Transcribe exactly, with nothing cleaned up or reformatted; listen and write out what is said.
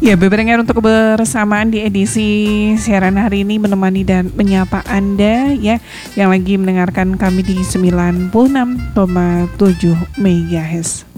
Ya, bebarengan untuk kebersamaan di edisi siaran hari ini menemani dan menyapa Anda ya yang lagi mendengarkan kami di sembilan puluh enam koma tujuh megahertz.